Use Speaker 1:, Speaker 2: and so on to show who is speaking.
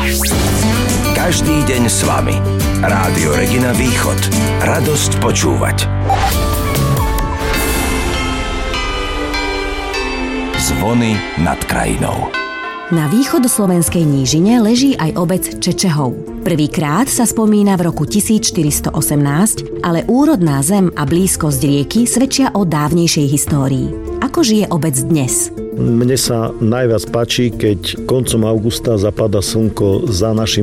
Speaker 1: Každý deň s vami. Rádio Regina Východ. Radosť počúvať. Zvony nad krajinou.
Speaker 2: Na východoslovenskej nížine leží aj obec Čečehov. Prvýkrát sa spomína v roku 1418, ale úrodná zem a blízkosť rieky svedčia o dávnejšej histórii. Ako žije obec dnes?
Speaker 3: Mne sa najviac páči, keď koncom augusta zapadá slnko za našim